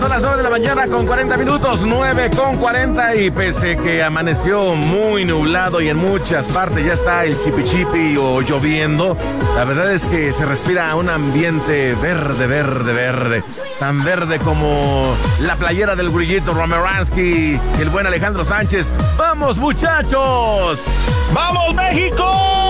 son las 9 de la mañana con 40 minutos, 9 con 40, y pese que amaneció muy nublado y en muchas partes ya está el chipi o lloviendo, la verdad es que se respira un ambiente verde, tan verde como la playera del Grillito Romeransky y el buen Alejandro Sánchez. ¡Vamos, muchachos! ¡Vamos, México!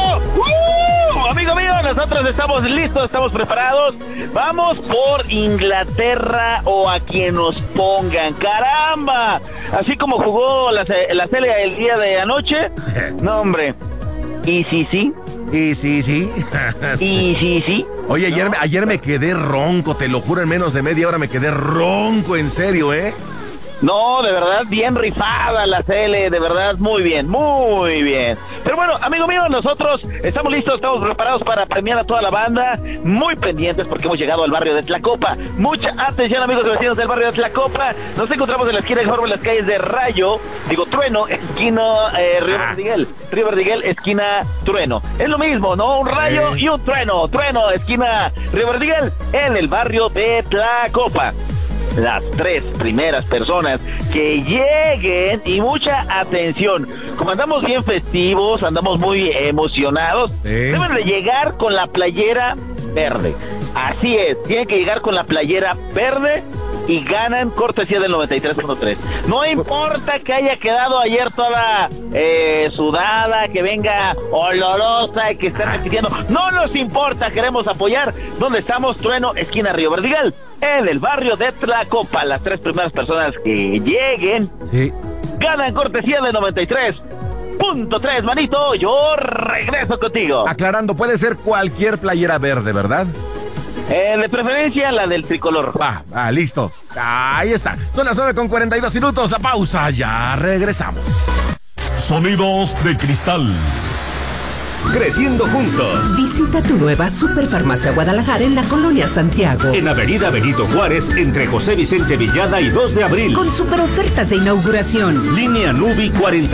Amigo mío, nosotros estamos listos, estamos preparados. Vamos por Inglaterra o a quien nos pongan. ¡Caramba! Así como jugó la Celia el día de anoche. No, hombre. ¿Y sí? Y sí. Sí. ¿Y sí? Oye, ayer me quedé ronco, te lo juro, en menos de media hora me quedé ronco, en serio, ¿eh? No, de verdad, bien rifada la Cele, de verdad, muy bien. Pero bueno, amigo mío, nosotros estamos listos, estamos preparados para premiar a toda la banda, muy pendientes porque hemos llegado al barrio de Tlacopa. Mucha atención, amigos y vecinos del barrio de Tlacopa. Nos encontramos en la esquina de Jorge, en las calles de Trueno, esquina Río Verdiguel, esquina Trueno. Es lo mismo, ¿no? Un rayo y un trueno, esquina Río Verdiguel, en el barrio de Tlacopa. Las 3 primeras personas que lleguen, y mucha atención, como andamos bien festivos, andamos muy emocionados, deben de llegar con la playera verde. Así es, tienen que llegar con la playera verde y ganan cortesía del 93.3. No importa que haya quedado ayer toda sudada, que venga olorosa y que esté repitiendo, no nos importa, queremos apoyar. ¿Dónde estamos? Trueno, esquina Río Verdigal, en el barrio de Tlacopa. Las 3 primeras personas que lleguen ganan cortesía del 93.3, manito. Yo regreso contigo. Aclarando, puede ser cualquier playera verde, ¿verdad? De preferencia la del tricolor. Listo. Ahí está. Son las 9 con 42 minutos. La pausa. Ya regresamos. Sonidos de cristal. Creciendo juntos. Visita tu nueva Superfarmacia Guadalajara en la Colonia Santiago. En Avenida Benito Juárez, entre José Vicente Villada y 2 de abril. Con super ofertas de inauguración. Línea Nubi,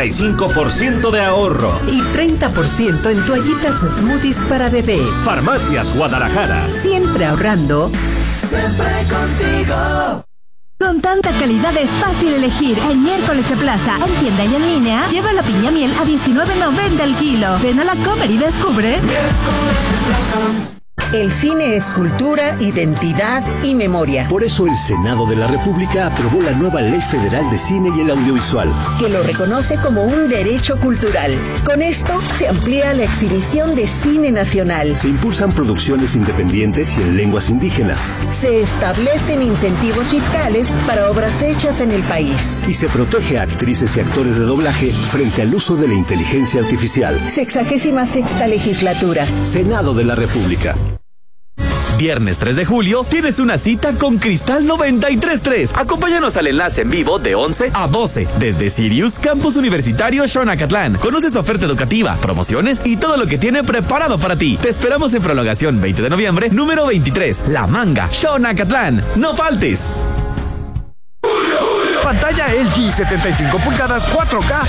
45% de ahorro. Y 30% en toallitas smoothies para bebé. Farmacias Guadalajara. Siempre ahorrando. Siempre contigo. Con tanta calidad es fácil elegir. El miércoles de plaza, en tienda y en línea, lleva la piña miel a $19.90 el kilo. Ven a la Comer y descubre. Miércoles de plaza. El cine es cultura, identidad y memoria. Por eso el Senado de la República aprobó la nueva Ley Federal de Cine y el Audiovisual, que lo reconoce como un derecho cultural. Con esto se amplía la exhibición de cine nacional. Se impulsan producciones independientes y en lenguas indígenas. Se establecen incentivos fiscales para obras hechas en el país. Y se protege a actrices y actores de doblaje frente al uso de la inteligencia artificial. 66ª legislatura. Senado de la República. Viernes 3 de julio tienes una cita con Cristal 93.3. Acompáñanos al enlace en vivo de 11 a 12 desde Sirius Campus Universitario Xonacatlán. Conoce su oferta educativa, promociones y todo lo que tiene preparado para ti. Te esperamos en prolongación 20 de noviembre, número 23, La Manga, Xonacatlán. ¡No faltes! Pantalla LG 75 pulgadas 4K